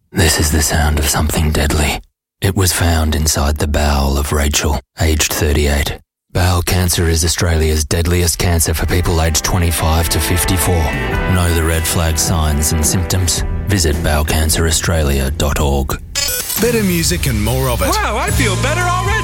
This is the sound of something deadly. It was found inside the bowel of Rachel, aged 38. Bowel cancer is Australia's deadliest cancer for people aged 25 to 54. Know the red flag signs and symptoms? Visit bowelcanceraustralia.org. Better music and more of it. Wow, I feel better already.